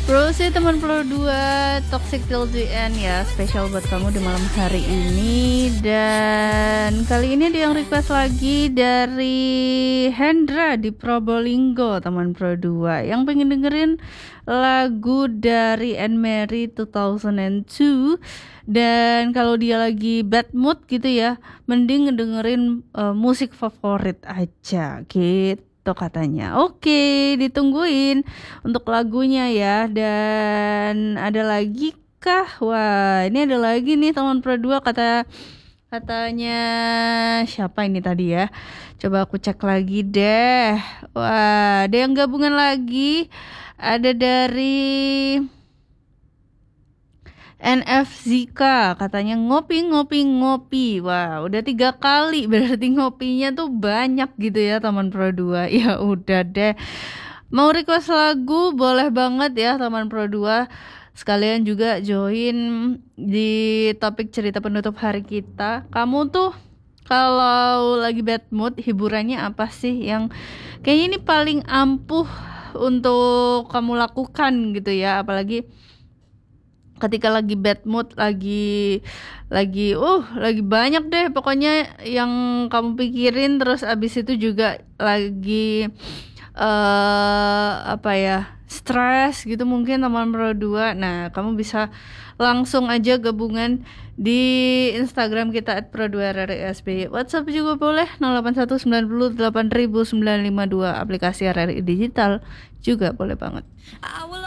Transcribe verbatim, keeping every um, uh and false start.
Bro, sih teman Pro dua Toxic Till the End ya, spesial buat kamu di malam hari ini. Dan kali ini ada yang request lagi dari Hendra di Probolinggo, teman Pro dua yang pengen dengerin lagu dari Anne Mary two thousand two. Dan kalau dia lagi bad mood gitu ya, mending ngedengerin uh, musik favorit aja gitu katanya. Oke, ditungguin untuk lagunya ya. Dan ada lagi kah? Wah, ini ada lagi nih teman Pro dua, kata katanya siapa ini tadi ya? Coba aku cek lagi deh. Wah, ada yang gabungan lagi. Ada dari N F Z K, katanya ngopi ngopi ngopi. Wah, udah tiga kali berarti ngopinya tuh banyak gitu ya teman Pro dua. Ya udah deh, mau request lagu boleh banget ya teman Pro dua. Sekalian juga join di topik cerita penutup hari kita. Kamu tuh kalau lagi bad mood, hiburannya apa sih yang kayaknya ini paling ampuh untuk kamu lakukan gitu ya? Apalagi ketika lagi bad mood, lagi lagi uh lagi banyak deh pokoknya yang kamu pikirin, terus abis itu juga lagi uh, apa ya, stres gitu mungkin teman Pro dua. Nah, kamu bisa langsung aja gabungan di Instagram kita at pro dua r r i s b y. WhatsApp juga boleh nol delapan satu sembilan nol delapan nol nol sembilan lima dua. Aplikasi R R I Digital juga boleh banget.